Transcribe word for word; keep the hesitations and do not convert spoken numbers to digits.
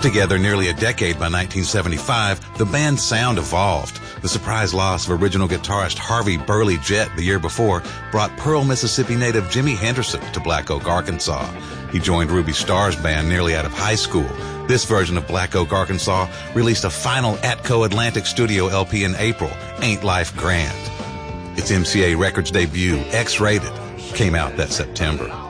Together nearly a decade by nineteen seventy-five, the band's sound evolved. The surprise loss of original guitarist Harvey Burley Jett the year before brought Pearl, Mississippi native Jimmy Henderson to Black Oak, Arkansas. He joined Ruby Starr's band nearly out of high school. This version of Black Oak, Arkansas released a final Atco Atlantic studio L P in April, Ain't Life Grand. Its M C A Records debut, X-Rated, came out that September.